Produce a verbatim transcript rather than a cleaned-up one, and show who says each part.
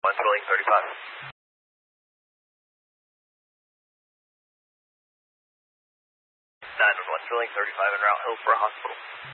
Speaker 1: one filling thirty-five. nine one one filling thirty-five en route Hillsborough Hospital.